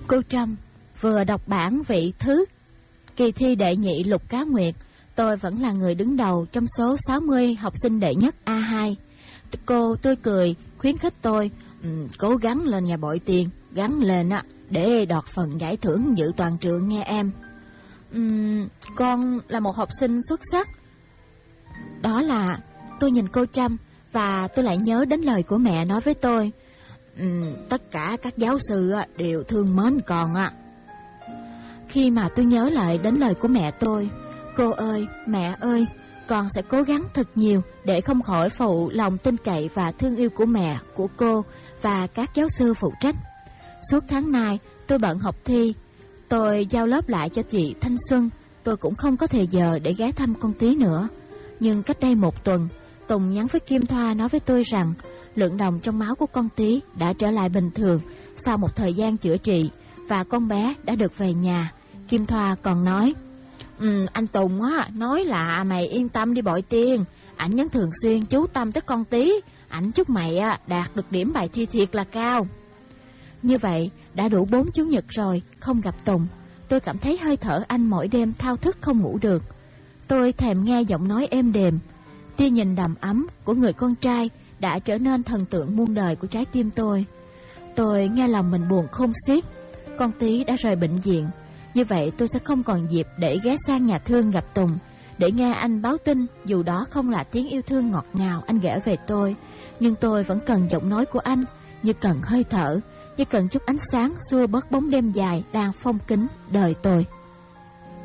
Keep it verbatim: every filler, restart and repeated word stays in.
Cô Trâm vừa đọc bản vị thứ kỳ thi đệ nhị Lục Cá Nguyệt. Tôi vẫn là người đứng đầu trong số sáu mươi học sinh đệ nhất A hai. Cô tươi cười khuyến khích tôi, um, cố gắng lên nhà bội tiền, gắng lên á để đoạt phần giải thưởng dự toàn trường nghe em. Um, con là một học sinh xuất sắc. Đó là tôi nhìn cô Trâm và tôi lại nhớ đến lời của mẹ nói với tôi. Um, tất cả các giáo sư á, đều thương mến con á. Khi mà tôi nhớ lại đến lời của mẹ tôi, cô ơi, mẹ ơi, con sẽ cố gắng thật nhiều để không khỏi phụ lòng tin cậy và thương yêu của mẹ, của cô và các giáo sư phụ trách. Suốt tháng nay tôi bận học thi, tôi giao lớp lại cho chị Thanh Xuân. Tôi cũng không có thời giờ để ghé thăm con Tí nữa. Nhưng cách đây một tuần, Tùng nhắn với Kim Thoa nói với tôi rằng lượng đồng trong máu của con Tí đã trở lại bình thường sau một thời gian chữa trị và con bé đã được về nhà. Kim Thoa còn nói, ừ, anh Tùng á nói là mày yên tâm đi bội tiên, ảnh vẫn thường xuyên chú tâm tới con Tí, ảnh chúc mày á đạt được điểm bài thi thiệt là cao. Như vậy đã đủ bốn chủ nhật rồi không gặp Tùng. Tôi cảm thấy hơi thở anh mỗi đêm thao thức không ngủ được. Tôi thèm nghe giọng nói êm đềm, tia nhìn đầm ấm của người con trai đã trở nên thần tượng muôn đời của trái tim tôi. Tôi nghe lòng mình buồn khôn xiết. Con Tí đã rời bệnh viện, như vậy tôi sẽ không còn dịp để ghé sang nhà thương gặp Tùng, để nghe anh báo tin. Dù đó không là tiếng yêu thương ngọt ngào anh gửi về tôi, nhưng tôi vẫn cần giọng nói của anh, như cần hơi thở, như cần chút ánh sáng xua bớt bóng đêm dài đang phong kín đời tôi.